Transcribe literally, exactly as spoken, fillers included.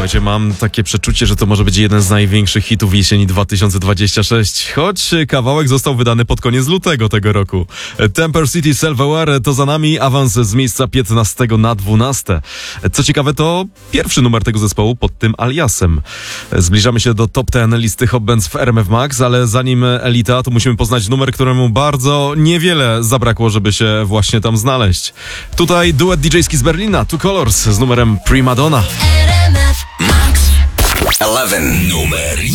Słuchajcie, mam takie przeczucie, że to może być jeden z największych hitów jesieni dwa tysiące dwudziestego szóstego, choć kawałek został wydany pod koniec lutego tego roku. Temper City Self-Aware to za nami, awans z miejsca piętnastego na dwunaste. Co ciekawe, to pierwszy numer tego zespołu pod tym aliasem. Zbliżamy się do top dziesięć listy Hot Bands w R M F Max, ale zanim Elita, to musimy poznać numer, któremu bardzo niewiele zabrakło, żeby się właśnie tam znaleźć. Tutaj duet didżejski z Berlina, Two Colors z numerem Primadonna. R M F Max. jedenaście. Numer